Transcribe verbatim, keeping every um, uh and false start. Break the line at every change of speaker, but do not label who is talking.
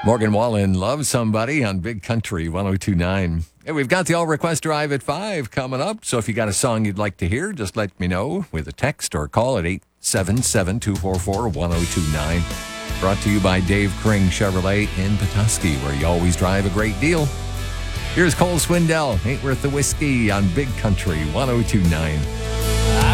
Morgan Wallen, Love Somebody on Big Country one oh two point nine. Hey, we've got the All Request Drive at five coming up. So if you got a song you'd like to hear, just let me know with a text or call at eight seven seven, two four four, one oh two nine. Brought to you by Dave Kring Chevrolet in Petoskey, where you always drive a great deal. Here's Cole Swindell, Ain't Worth the Whiskey on Big Country one oh two point nine.